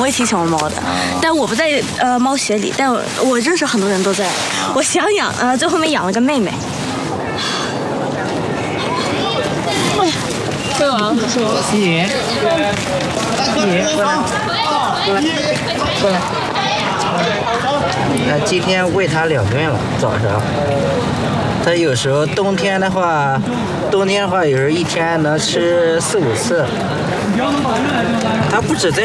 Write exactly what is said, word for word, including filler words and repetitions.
也挺喜欢猫的，但我不在呃猫学里，但我我认识很多人都在。我想养，呃，最后面养了个妹妹。 飞王，西野，西野，过来，过来，过来。 那今天喂它两顿了，早上。它有时候冬天的话，冬天的话有时候一天能吃四五次。它不止在。